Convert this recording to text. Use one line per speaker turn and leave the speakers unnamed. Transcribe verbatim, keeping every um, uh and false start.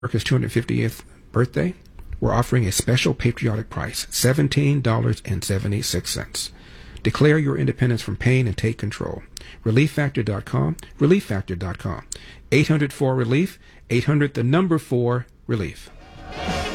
America's two hundred fiftieth birthday, we're offering a special patriotic price, seventeen dollars and seventy-six cents. Declare your independence from pain and take control. relief factor dot com, relief factor dot com. eight hundred four relief, eight hundred the number four relief.